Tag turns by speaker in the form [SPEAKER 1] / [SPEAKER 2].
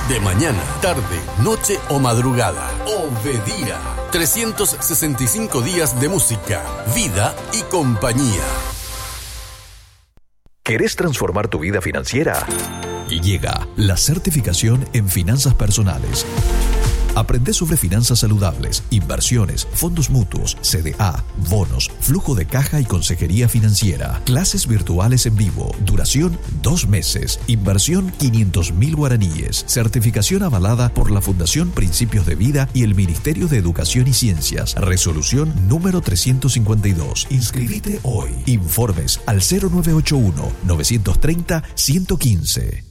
[SPEAKER 1] De mañana, tarde, noche o madrugada. Obedía. 365 días de música, vida y compañía.
[SPEAKER 2] ¿Querés transformar tu vida financiera? Y llega la certificación en finanzas personales. Aprende sobre finanzas saludables, inversiones, fondos mutuos, CDA, bonos, flujo de caja y consejería financiera. Clases virtuales en vivo. Duración 2 meses. Inversión 500.000 guaraníes. Certificación avalada por la Fundación Principios de Vida y el Ministerio de Educación y Ciencias. Resolución número 352. Inscribite hoy. Informes al 0981 930 115.